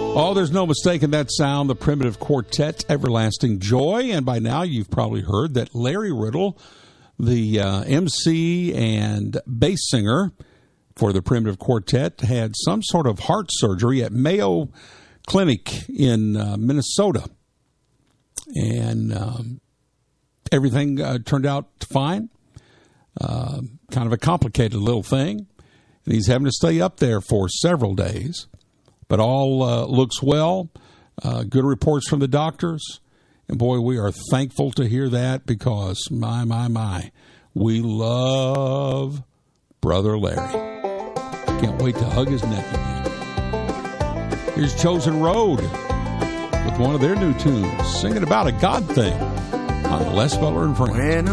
Oh, there's no mistaking that sound. The Primitive Quartet, Everlasting Joy. And by now you've probably heard that Larry Riddle, the MC and bass singer for the Primitive Quartet, had some sort of heart surgery at Mayo Clinic in Minnesota. And everything turned out fine. Kind of a complicated little thing. And he's having to stay up there for several days. But all looks well. Good reports from the doctors. And, boy, we are thankful to hear that because, my, we love Brother Larry. Can't wait to hug his neck again. Here's Chosen Road with one of their new tunes, singing about a God thing on Les Butler and Friends.